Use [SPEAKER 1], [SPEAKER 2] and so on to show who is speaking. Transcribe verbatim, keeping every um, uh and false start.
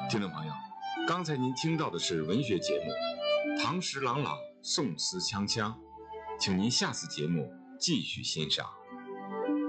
[SPEAKER 1] 听众朋友，刚才您听到的是文学节目《唐诗朗朗宋词锵锵》，请您下次节目继续欣赏。